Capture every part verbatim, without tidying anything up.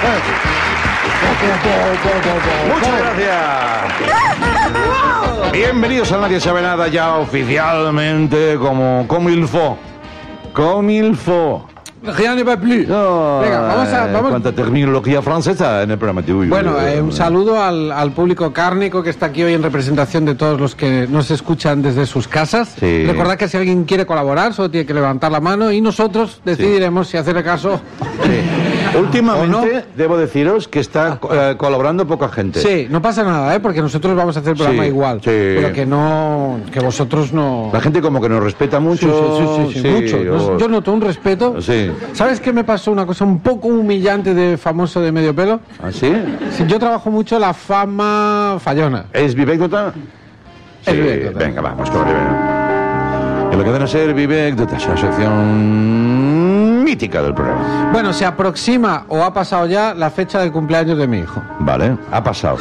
Muchas gracias. Bienvenidos a Nadie Sabe Nada, ya oficialmente como Comilfo. Comilfo. Rien ne va plus. No, Venga, vamos a... Vamos... Cuánta terminología francesa en el programa de hoy. Bueno, eh, un saludo al, al público cárnico que está aquí hoy en representación de todos los que nos escuchan desde sus casas. Sí. Recordad que si alguien quiere colaborar, solo tiene que levantar la mano y nosotros decidiremos sí. si hacerle caso. Sí. Últimamente, no. debo deciros que está eh, colaborando poca gente. Sí, no pasa nada, ¿eh? Porque nosotros vamos a hacer el programa sí, igual. Sí. Pero que no... que vosotros no... La gente como que nos respeta mucho. Sí, sí, sí, sí, sí, sí mucho. O... Yo noto un respeto. Sí. ¿Sabes qué me pasó? Una cosa un poco humillante de famoso de medio pelo. ¿Ah, sí? Sí, yo trabajo mucho la fama fallona. ¿Es Vivecdota? Sí, es Vivecdota. Venga, vamos con Vivecdota. Y lo que debe ser Vivecdota es una sección mítica del programa. Bueno, se aproxima o ha pasado ya la fecha del cumpleaños de mi hijo. Vale, ha pasado.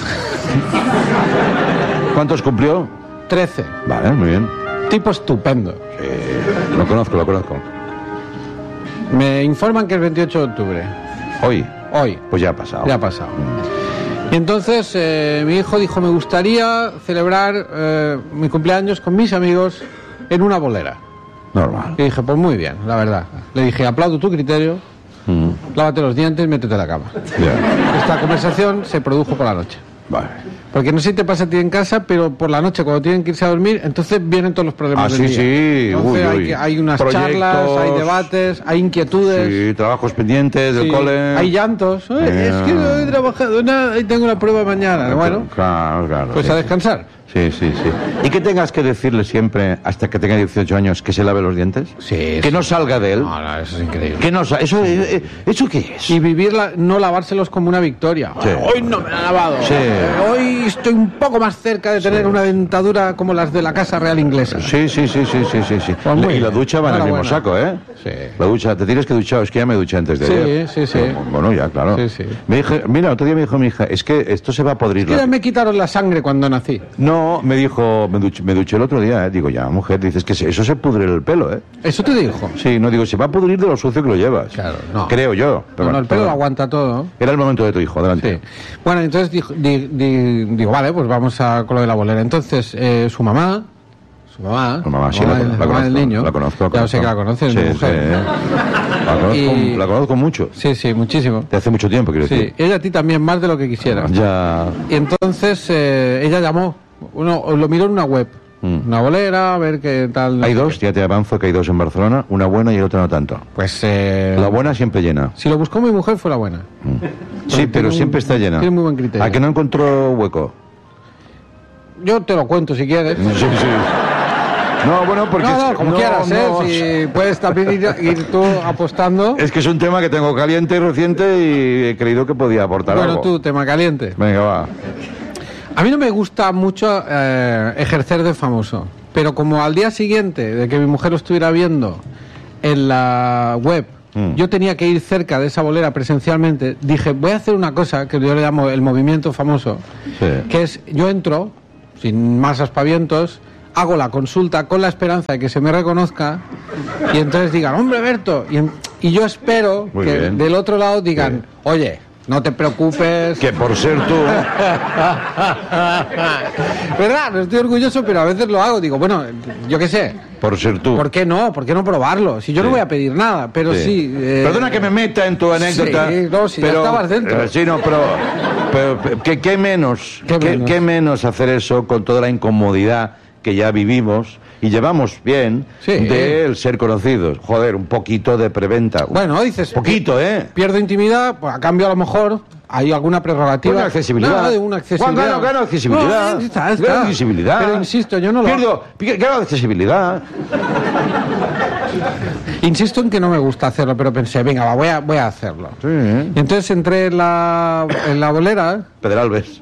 ¿Cuántos cumplió? Trece. Vale, muy bien. Tipo estupendo. Sí, lo conozco, lo conozco. Me informan que el veintiocho de octubre. ¿Hoy? Hoy. Pues ya ha pasado. Ya ha pasado. Y entonces eh, mi hijo dijo, me gustaría celebrar eh, mi cumpleaños con mis amigos en una bolera. Normal. Y dije, pues muy bien, la verdad. Le dije, aplaudo tu criterio, mm. lávate los dientes y métete a la cama. Yeah. Esta conversación se produjo por la noche. Vale. Porque no sé si te pasa a ti en casa, pero por la noche cuando tienen que irse a dormir, entonces vienen todos los problemas ah, del sí, día. Sí, entonces uy, hay, uy. hay unas Proyectos, charlas, hay debates, hay inquietudes. Sí, trabajos pendientes del sí, cole. Hay llantos. Eh, yeah. Es que no he trabajado nada y tengo la prueba mañana. Claro, bueno, claro, claro, pues sí. a descansar. Sí, sí, sí. ¿Y que tengas que decirle siempre, hasta que tenga dieciocho años, que se lave los dientes? Sí. Que sí. no salga de él. No, no, eso es increíble. Que no eso, eh, ¿Eso qué es? Y vivirla, no lavárselos como una victoria. Sí. Hoy no me la he lavado. Sí. Hoy estoy un poco más cerca de tener sí. una dentadura como las de la Casa Real Inglesa. Sí, sí, sí, sí, sí, sí. sí. Pues y la ducha va en el mismo buena. saco, ¿eh? Sí. La ducha, te tienes que duchar, es que ya me duché antes de sí, ayer. Sí, sí, sí. Bueno, ya, claro. Sí, sí. Me dije, mira, otro día me dijo mi hija, es que esto se va a podrir. Es que ya me quitaron la sangre cuando nací. No, me dijo, me duché, me duché el otro día, ¿eh? Digo, ya, mujer, dices que eso se pudre el pelo, ¿eh? ¿Eso te dijo? Sí, no, digo, se va a pudrir de lo sucio que lo llevas. Claro, no. Creo yo. Pero no, no, el pelo aguanta todo. Era el momento de tu hijo, adelante. Sí. Bueno, entonces dijo, di, di, digo, vale, pues vamos a con lo de la bolera. Entonces, eh, su mamá... Su mamá, su mamá, sí, mamá, la, la, la conozco, mamá del niño. La conozco, la conozco. Ya sé que la conoces, sí, mi mujer. Sí. La, conozco, y... la conozco mucho. Sí, sí, muchísimo. De hace mucho tiempo, quiero sí. decir. Sí, ella a ti también, más de lo que quisiera. Ya. Y entonces eh, ella llamó, uno, lo miró en una web, mm. una bolera, a ver qué tal. No hay sé dos, qué. Ya te avanzo que hay dos en Barcelona, una buena y otra no tanto. Pues eh... la buena siempre llena. Si lo buscó mi mujer fue la buena. Mm. Sí, pero siempre un, está llena. Tiene muy buen criterio. ¿A que no encontró hueco? Yo te lo cuento si quieres. Sí, sí. No, bueno, porque... No, no, como no, quieras, ¿eh? No. Si puedes también ir, ir tú apostando. Es que es un tema que tengo caliente y reciente y he creído que podía aportar bueno, algo. Bueno, tú, tema caliente. Venga, va. A mí no me gusta mucho eh, ejercer de famoso, pero como al día siguiente de que mi mujer lo estuviera viendo en la web, mm. yo tenía que ir cerca de esa bolera presencialmente, dije, voy a hacer una cosa que yo le llamo el movimiento famoso, sí. que es, yo entro, sin más aspavientos, hago la consulta con la esperanza de que se me reconozca y entonces digan, hombre, Berto, y, y yo espero Muy que bien. del otro lado digan, sí. oye, no te preocupes. Que por ser tú... ¿Verdad? No estoy orgulloso, pero a veces lo hago. Digo, bueno, yo qué sé. Por ser tú. ¿Por qué no? ¿Por qué no probarlo? Si yo sí. no voy a pedir nada, pero sí... sí eh... Perdona que me meta en tu anécdota. Sí, no, si pero, ya estabas dentro. Eh, sí, no, pero... pero ¿qué, qué, menos, ¿Qué, ¿qué, menos? ¿Qué menos hacer eso con toda la incomodidad que ya vivimos y llevamos bien sí. del ser conocidos? Joder, un poquito de preventa. Bueno, dices... Poquito, ¿eh? Pierdo intimidad, pues a cambio a lo mejor hay alguna prerrogativa. Una accesibilidad. No, de una accesibilidad. Gano, gano accesibilidad. No, está, está. Gano accesibilidad. Pero insisto, yo no lo... Pierdo, gano accesibilidad. Insisto en que no me gusta hacerlo, pero pensé, venga, va, voy a, voy a hacerlo. Sí. Y entonces entré en la, en la bolera. Pedralbes.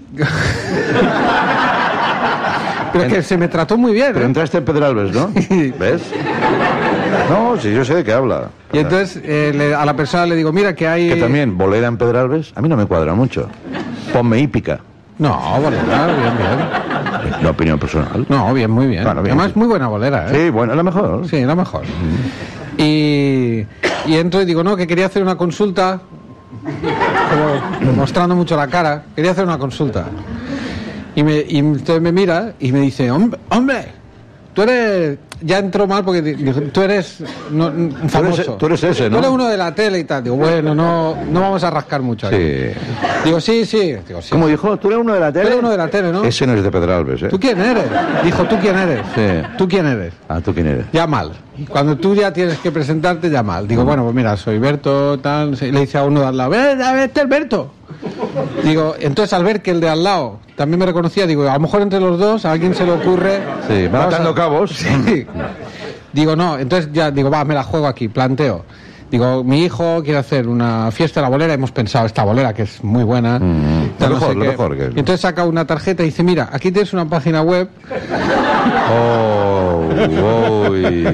Pero es que se me trató muy bien. Pero ¿eh? entraste en Pedralbes, ¿no? Sí. ¿Ves? No, sí, yo sé de qué habla. Y entonces eh, le, a la persona le digo, mira que hay... Que también, bolera en Pedralbes, a mí no me cuadra mucho. Ponme hípica. No, bolera, bien, bien. La opinión personal. No, bien, muy bien. Bueno, bien Además, sí. muy buena bolera, ¿eh? Sí, bueno, la mejor. Sí, la mejor. Mm. Y, y entro y digo, no, que quería hacer una consulta como mostrando mucho la cara. Quería hacer una consulta. Y, me, y entonces me mira y me dice, hombre, hombre, tú eres... Ya entró mal porque dijo, tú eres no, famoso. Tú eres, tú eres ese, ¿no? Tú eres uno de la tele y tal. Digo, bueno, no, no vamos a rascar mucho. Aquí. Sí. Digo, sí, sí. Digo, sí. ¿Cómo dijo? ¿Tú eres uno de la tele? Tú eres uno de la tele, ¿no? Ese no es de Pedralbes, ¿eh? ¿Tú quién eres? Dijo, ¿tú quién eres? Sí. ¿Tú quién eres? Ah, ¿tú quién eres? Ya mal. Cuando tú ya tienes que presentarte, ya mal. Digo, bueno, pues mira, soy Berto, tal. Le dice a uno de al lado, ¡eh, a ver, este es Berto! Digo, entonces al ver que el de al lado también me reconocía, digo, a lo mejor entre los dos a alguien se le ocurre... Sí, va atando a... cabos. Sí. Digo, no, entonces ya digo, va, me la juego aquí, planteo. Digo, mi hijo quiere hacer una fiesta de la bolera, hemos pensado esta bolera que es muy buena. Mm, lo mejor, lo mejor que... Entonces saca una tarjeta y dice, mira, aquí tienes una página web. Oh, uy.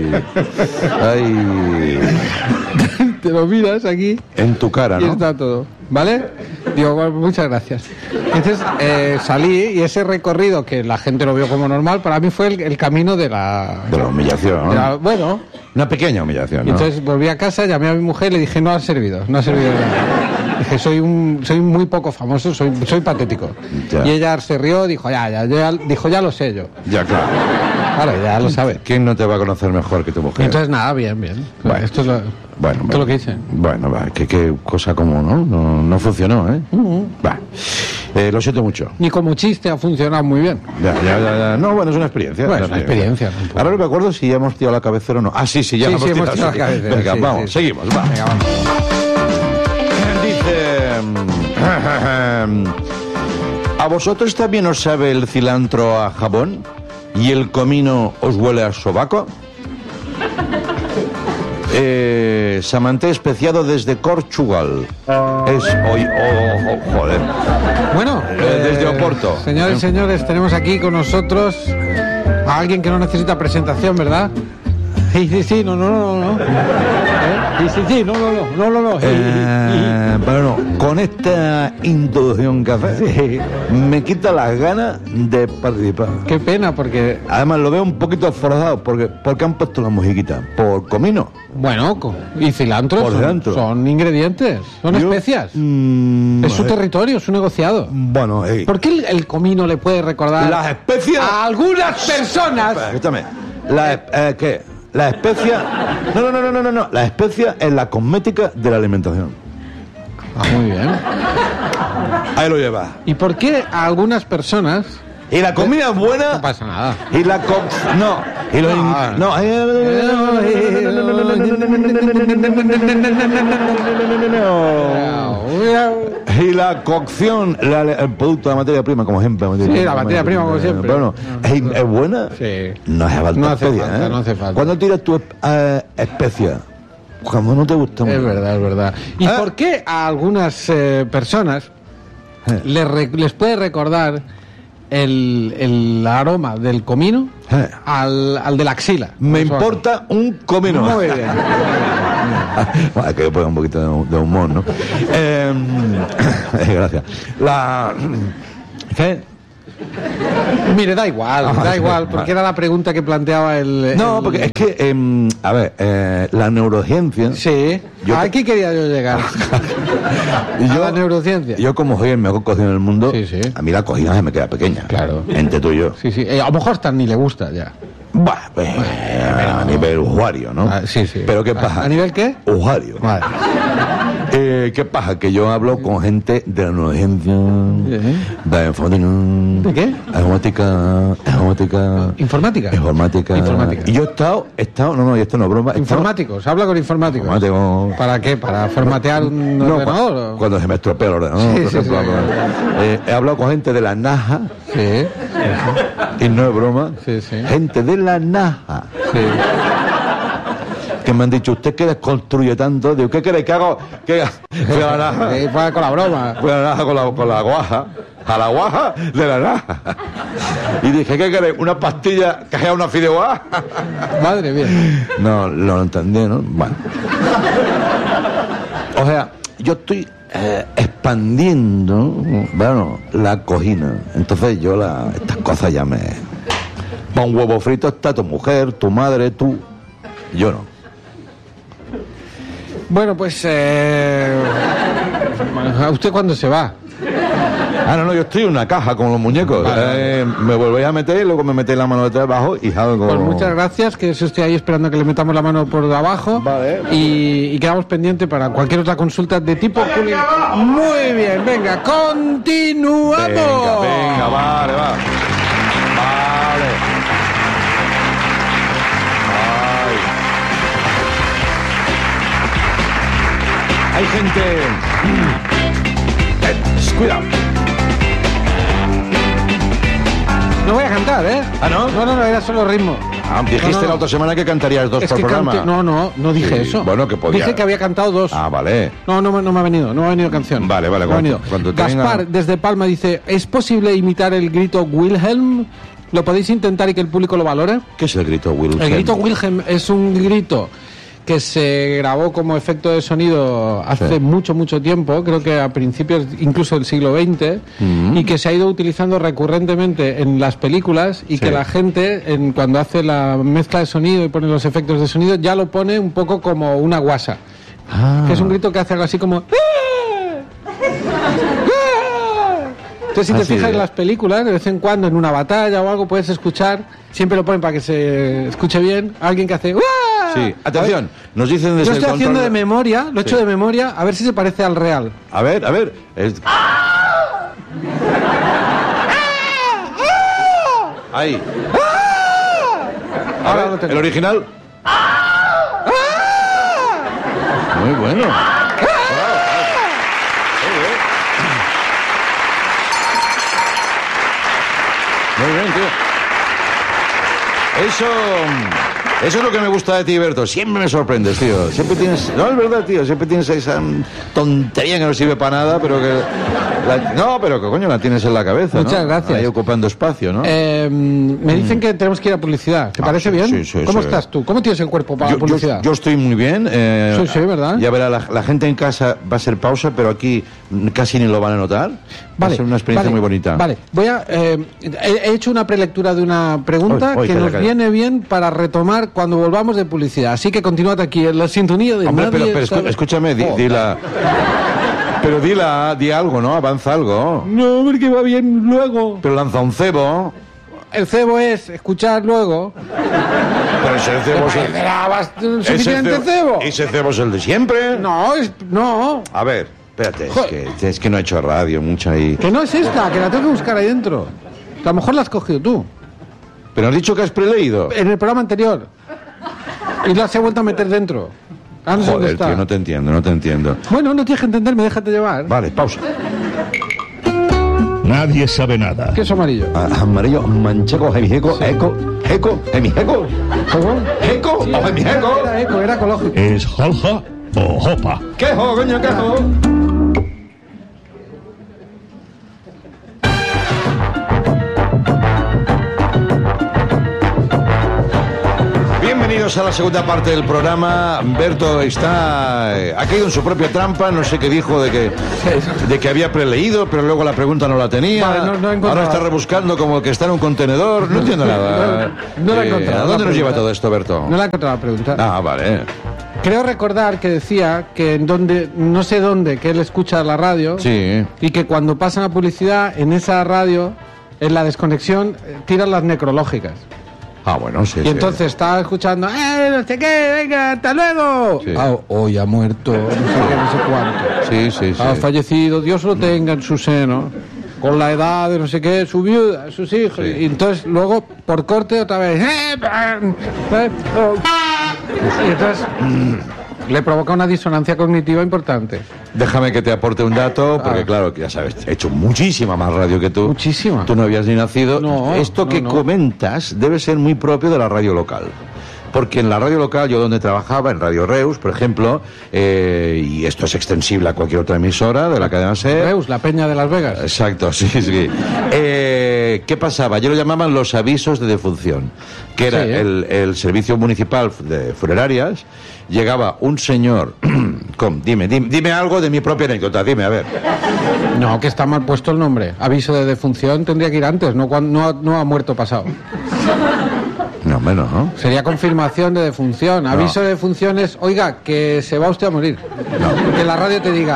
Ay. Te lo miras aquí. En tu cara, ¿no? Y está todo, ¿vale? Digo, bueno, muchas gracias. Entonces eh, salí y ese recorrido, que la gente lo vio como normal, para mí fue el, el camino de la... De la humillación, ¿no? De la, bueno... Una pequeña humillación, ¿no? Y entonces volví a casa, llamé a mi mujer y le dije, no ha servido, no ha servido nada. Dije, soy un soy muy poco famoso, soy soy patético. Ya. Y ella se rió, dijo, ya, ya, ya, dijo, ya lo sé yo. Ya, claro. Claro, ya lo sabe. ¿Quién no te va a conocer mejor que tu mujer? Y entonces, nada, bien, bien. Bueno, esto es lo, bueno, esto bueno, es lo que hice. Bueno, va, que qué cosa como, ¿no? No, no funcionó, ¿eh? Uh-huh. Va. Eh, lo siento mucho. Ni como chiste ha funcionado muy bien. Ya, ya, ya, ya. No, bueno, es una experiencia. Bueno, es una experiencia. experiencia Ahora no me acuerdo si ya hemos tirado la cabecera o no. Ah, sí, sí, ya sí, hemos, sí, tirado, hemos tirado sí. la cabecera. Venga, sí, vamos, sí. seguimos, va. Venga, vamos. Dice... ¿A vosotros también os sabe el cilantro a jabón? ¿Y el comino os huele a sobaco? Eh, Samanté especiado desde Portugal. Es hoy, oh, oh, joder. Bueno, eh, desde Oporto. Señores y señores, tenemos aquí con nosotros a alguien que no necesita presentación, ¿verdad? Sí, sí, sí, no, no, no, no. ¿Eh? Sí, sí, sí, no, no, no, no, no, no. Eh, bueno, con esta introducción que hace, sí, me quita las ganas de participar. Qué pena, porque... Además lo veo un poquito forzado, porque, porque han puesto la musiquita. ¿Por comino? Bueno, y cilantro, Por son, cilantro. son ingredientes, son Yo, especias. Mmm, es su territorio, es su negociado. Bueno, hey. ¿Por qué el, el comino le puede recordar las especias a algunas personas? Escúchame, la, eh, ¿qué? La especia... No, no, no, no, no, no. La especia es la cosmética de la alimentación. Ah, muy bien. Ahí lo llevas. ¿Y por qué a algunas personas... Y la comida es buena... No pasa nada. Y la... Co no. Y lo... No. No. Y la cocción, la, el producto de la materia prima, como ejemplo. Sí, la materia prima, como siempre. Bueno, ¿es, es buena? Sí. No hace falta. No hace especia, falta, ¿eh? no hace falta. ¿Cuándo tiras tu uh, especia? Cuando no te gusta mucho. Es verdad, es verdad. ¿Y ¿Eh? por qué a algunas eh, personas ¿Eh? les, re les puede recordar el, el aroma del comino ¿Eh? al, al de la axila? Me Eso. importa un comino. Muy bien. Hay que poner un poquito de, de humor, ¿no? eh, gracias. La... ¿Qué? Mire, da igual, Ah, da sí, igual, vale. porque era la pregunta que planteaba el... No, el- porque es que, eh, a ver, eh, la neurociencia... Sí, Yo te- aquí quería yo llegar. Y A yo- la neurociencia. Yo como soy el mejor cocinero del mundo, Sí, sí. a mí la cocina se me queda pequeña. Claro. Entre tú y yo. Sí, sí, eh, a lo mejor hasta ni le gusta ya. Bah, pues, a nivel usuario, ¿no? Ah, sí, sí. Pero ¿qué ¿A- pasa? a nivel qué? Usuario. Vale. Eh, ¿Qué pasa? Que yo hablo con gente de la neurociencia, de informática... ¿De qué? Informática... Informática... ¿Informática? Informática... Informática. Y yo he estado... He estado no, no, y esto no es broma... he estado- Informáticos, habla con informáticos. Informático... ¿Para qué? ¿Para formatear un No, ordenador? cu- o? cuando se me estropea el ordenador, Sí, por sí, ejemplo. sí. Eh, he hablado con gente de la Naja, Sí, y no es broma, Sí, sí. gente de la Naja, sí. que me han dicho, usted que desconstruye tanto, digo, ¿qué queréis que haga? Que fui a la Naja, Sí, fue con la broma. fui a la Naja con la, con la guaja, a la guaja de la Naja. Y dije, ¿qué queréis? ¿Una pastilla que sea una fideuá? Madre mía. No, lo entendí, ¿no? Bueno. O sea, yo estoy eh, expandiendo, bueno, la cocina. Entonces yo la, estas cosas ya me... Para un huevo frito está tu mujer, tu madre, tú. Yo no. Bueno, pues... Eh... ¿A usted cuándo se va? Ah, no, no, yo estoy en una caja con los muñecos. Vale, eh, vale. Me volvéis a meter y luego me metéis la mano detrás abajo y algo. Pues muchas gracias, que eso estoy ahí esperando que le metamos la mano por abajo. Vale. Y, y quedamos pendientes para cualquier otra consulta de tipo culinario. Muy bien, venga, continuamos. Venga, venga, vale, va. Vale. Ay. Hay gente. Eh, cuidado. No voy a cantar, ¿eh? ¿Ah, no? No, no, no, era solo ritmo. Ah, dijiste No, no. la otra semana que cantarías dos Es por que programa. cante- No, no, no dije Sí, eso. bueno, que podía. Dije que había cantado dos. Ah, vale. No, no, me- no me ha venido, no me ha venido canción. Vale, vale, No me ha cuando- venido. cuando te Gaspar, venga- desde Palma, dice, ¿es posible imitar el grito Wilhelm? ¿Lo podéis intentar y que el público lo valore? ¿Qué es el grito Wilhelm? El grito Wilhelm es un grito que se grabó como efecto de sonido hace Sí. mucho, mucho tiempo, creo que a principios incluso del siglo veinte, Mm. y que se ha ido utilizando recurrentemente en las películas y Sí. que la gente, en, cuando hace la mezcla de sonido y pone los efectos de sonido, ya lo pone un poco como una guasa. Ah. Que es un grito que hace algo así como... Entonces, si Ah, te sí, fijas eh. en las películas, de vez en cuando, en una batalla o algo, puedes escuchar, siempre lo ponen para que se escuche bien, alguien que hace... Sí, atención, nos dicen desde Yo el estoy haciendo control- de memoria, lo he hecho Sí. de memoria, a ver si se parece al real. A ver, a ver. es- Ahí. A Ahora ver, lo tengo. el original. Muy bueno. Muy bien, tío. Eso, eso es lo que me gusta de ti, Berto. Siempre me sorprendes, tío. Siempre tienes... No, es verdad, tío. Siempre tienes esa mm, tontería que no sirve para nada, pero que... la- no, pero que coño la tienes en la cabeza, ¿no? Muchas gracias. Ahí ocupando espacio, ¿no? Eh, me dicen que tenemos que ir a publicidad. ¿Te Ah, parece sí, bien? sí, sí, ¿Cómo sí. estás tú? ¿Cómo tienes el cuerpo para yo, la yo- publicidad? yo estoy muy bien. eh, Sí, sí, ¿verdad? Ya verá, la, la gente en casa va a ser pausa, pero aquí mm, casi ni lo van a notar. Va a ser una experiencia vale, muy bonita. Vale, voy a. eh, he, he hecho una prelectura de una pregunta Uy, uy, que calla, nos calla. viene bien para retomar cuando volvamos de publicidad. Así que continuad aquí en la sintonía de Hombre, nadie pero, pero escu- sabe- escúchame, di, Joder. di la... Pero di, la, di algo, ¿no? Avanza algo. No, porque va bien luego. Pero lanza un cebo. El cebo es escuchar luego. Pero ese cebo es el... ¿Parecerá bast- ese suficiente cebo? ¿Ese cebo es el de siempre? No, es, no. A ver, espérate, es Joder. que, es que no he hecho radio mucha y... Que no es esta, que la tengo que buscar ahí dentro. Que a lo mejor la has cogido tú. Pero has dicho que has preleído. En el programa anterior. Y la has vuelto a meter dentro. Ah, no sé dónde Joder, está. tío, no te entiendo, no te entiendo. Bueno, no tienes que entenderme, déjate llevar. Vale, pausa. Nadie sabe nada. ¿Qué es amarillo? A- amarillo, manchego, gemijeco, eco, eco, gemijeco, ¿Cómo? eco, o gemijeco. Era eco, era ecológico. ¿Es Jalja o Jopa? Quejo, coño, quejo. Bienvenidos a la segunda parte del programa. Berto está eh, ha caído en su propia trampa. No sé qué dijo de que de que había preleído, pero luego la pregunta no la tenía. Vale, no- no he encontrado. Ahora está rebuscando como que está en un contenedor. No entiendo nada. No, no la he Eh, encontrado, ¿A la dónde nos lleva pregunta. todo esto, Berto? No la he encontrado la pregunta. Ah, vale. Creo recordar que decía que en donde, no sé dónde, que él escucha la radio. Sí. Y que cuando pasan la publicidad, en esa radio, en la desconexión, eh, tiran las necrológicas. Ah, bueno, sí. Y sí. entonces estaba escuchando, ¡eh, no sé qué, venga, hasta luego! Sí. Ah, hoy ha muerto, no sé qué, no sé cuánto. Sí, sí, sí. Ha fallecido, Dios lo tenga en su seno, con la edad de no sé qué, su viuda, sus hijos. Sí. Y entonces luego, por corte, otra vez, ¡eh, pam, eh, oh! Y entonces le provoca una disonancia cognitiva importante. Déjame que te aporte un dato, porque Ah. claro, que ya sabes, he hecho muchísima más radio que tú. Muchísima. Tú no habías ni nacido. No, Esto no, que no. comentas debe ser muy propio de la radio local. Porque en la radio local, yo donde trabajaba, en Radio Reus, por ejemplo, eh, y esto es extensible a cualquier otra emisora de la cadena SER. Reus, la peña de Las Vegas. Exacto, sí, sí. Eh, ¿Qué pasaba? Yo lo llamaban los avisos de defunción, que era Sí, ¿eh? el, el servicio municipal de funerarias. Llegaba un señor con, dime, dime, dime algo de mi propia anécdota, dime, a ver. No, que está mal puesto el nombre. Aviso de defunción tendría que ir antes, no, cuando, no, ha- no ha muerto pasado. No, hombre, no. Sería confirmación de defunción. Aviso de defunción es, oiga, que se va usted a morir. Que la radio te diga,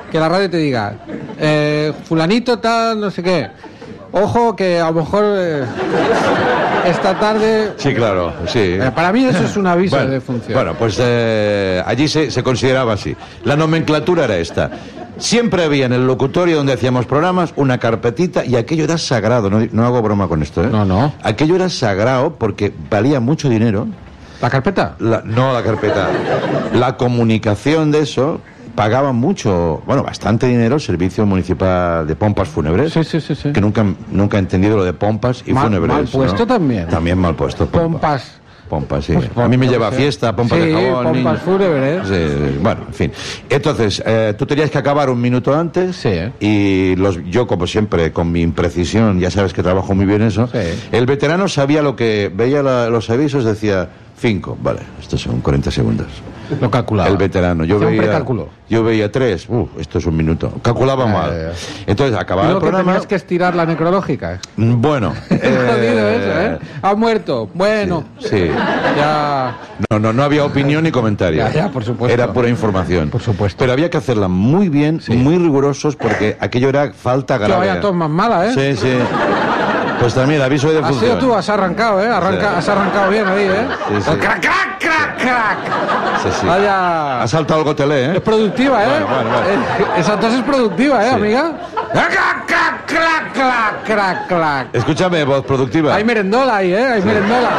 que la radio te diga, eh, fulanito tal, no sé qué. Ojo que a lo mejor eh, esta tarde... Sí, claro, sí. Eh, para mí eso es un aviso bueno, de defunción. Bueno, pues eh, allí se, se consideraba así. La nomenclatura era esta. Siempre había en el locutorio donde hacíamos programas una carpetita y aquello era sagrado. No, no hago broma con esto, ¿eh? No, no. Aquello era sagrado porque valía mucho dinero. ¿La carpeta? La, no la carpeta. La comunicación de eso... Pagaban mucho, bueno, bastante dinero el Servicio Municipal de Pompas Fúnebres. Sí, sí, sí, sí. Que nunca, nunca he entendido lo de pompas y mal, fúnebres. Mal puesto, ¿no? También. También mal puesto. Pompas. Pompas, sí. Pues, a mí me no lleva a sé. fiesta, pompas sí, de jabón. pompas niño. fúnebres. Sí, bueno, en fin. Entonces, eh, tú tenías que acabar un minuto antes. Sí. Y los, yo, como siempre, con mi imprecisión, ya sabes que trabajo muy bien eso. Sí. El veterano sabía lo que veía la, los avisos, decía cinco, vale, esto son cuarenta segundos. Lo calculaba. El veterano. Yo Hacía un veía, precálculo. yo veía tres, uh, esto es un minuto. Calculaba Eh, mal. eh. Entonces, acababa ¿Y el lo que programa. tenías que estirar la necrológica? Bueno. Jodido eso, ¿eh? Ha muerto. Bueno. Sí, sí. Ya. No, no, no había opinión ni comentario. Ya, ya, por supuesto. Era pura información. Por supuesto. Pero había que hacerla muy bien, Sí. muy rigurosos, porque aquello era falta Que grave. vaya tos más mala, ¿eh? Sí, sí. Pues también, aviso de Has defunción. sido tú, has arrancado, ¿eh? Arranca, Sí. Has arrancado bien ahí, ¿eh? Sí, sí. El crack, crack, crack, crack. Sí, sí. Vaya. Ha saltado el gotelé, ¿eh? Es productiva, ¿eh? Bueno, bueno, bueno. Eh, Esa tos es productiva, ¿eh, Sí. amiga? Crack, crack, crack, crack, crack, crack. Escúchame, voz productiva. Hay merendola ahí, ¿eh? Hay merendola.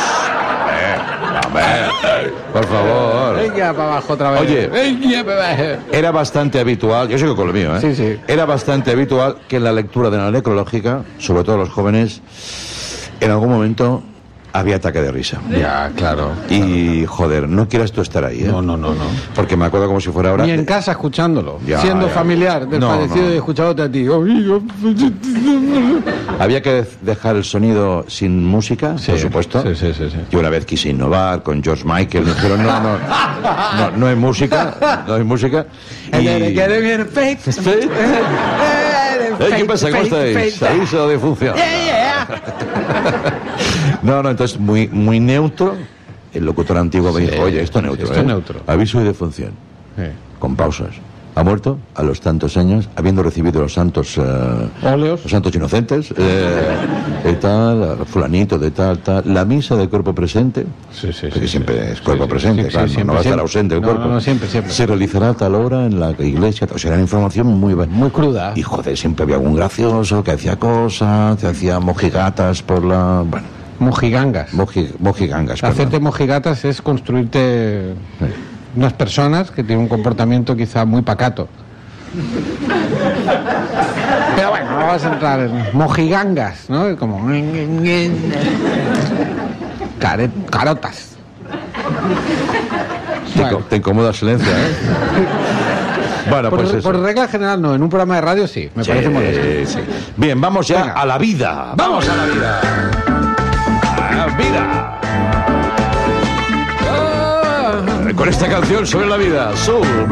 Hombre, por favor. Venga, para abajo otra vez. Oye. Venga, para abajo. Era bastante habitual, yo sigo con lo mío, ¿eh? Sí, sí. Era bastante habitual que en la lectura de la necrológica, sobre todo los jóvenes, en algún momento había ataque de risa. Ya, claro. Y, joder, no quieras tú estar ahí, ¿eh? No, no, no, no. Porque me acuerdo como si fuera ahora... Ni en casa escuchándolo. Ya, siendo ya. familiar del No, fallecido no. y escuchándote a ti. Oh, Había que dejar el sonido sin música, Sí, por supuesto. sí, sí, sí, sí. Yo una vez quise innovar con George Michael, me dijeron, no, no, no, no hay música, no hay música. Y... Eh, ¿Qué pasa? ¿Cómo estáis? Aviso de función. No, no, entonces muy, muy neutro. El locutor antiguo me Sí, dijo, oye, esto es neutro, esto ¿eh? es neutro. Aviso de defunción. Con pausas. Ha muerto a los tantos años, habiendo recibido los santos... eh, Óleos. los santos inocentes, eh, y tal, fulanito de tal, tal. La misa del cuerpo presente, Sí, sí, porque sí, siempre sí. es cuerpo Sí, sí, presente, sí, claro, sí, no- siempre, no va a estar siempre. ausente el No, cuerpo. no, no, siempre, siempre. Se realizará a tal hora en la iglesia, o sea, era información muy... Muy cruda. Y joder, siempre había algún gracioso que hacía cosas, que hacía mojigatas por la... Bueno, Mojigangas. moji, mojigangas. perdón. Hacerte mojigatas es construirte unas personas que tienen un comportamiento quizá muy pacato. Pero bueno, no vamos a entrar en mojigangas, ¿no? Como... Care- carotas. Te, Bueno, inco- te incomoda el silencio, ¿eh? Bueno, por, pues re- eso. por regla general no, en un programa de radio sí, me Sí, parece molesto. sí. Bien, vamos ya Venga. a la vida. Vamos a la vida. A la vida. Ah. Con esta canción sobre la vida, Soul.